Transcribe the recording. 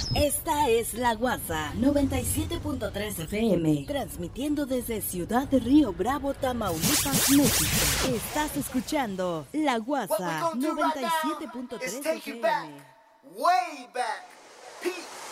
Esta es La Guasa 97.3 FM, transmitiendo desde Ciudad de Río Bravo, Tamaulipas, México. Estás escuchando La Guasa 97.3 FM. Way back.